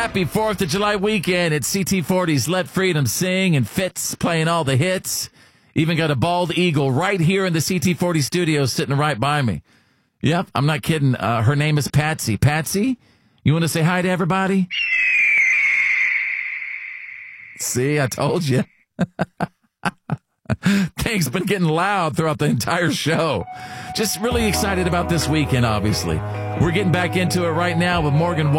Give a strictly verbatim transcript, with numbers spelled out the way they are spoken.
Happy fourth of July weekend. It's C T forty's Let Freedom Sing and Fitz playing all the hits. Even got a bald eagle right here in the C T forty studio sitting right by me. Yep, I'm not kidding. Uh, her name is Patsy. Patsy, you want to say hi to everybody? See, I told you. Things been getting loud throughout the entire show. Just really excited about this weekend, obviously. We're getting back into it right now with Morgan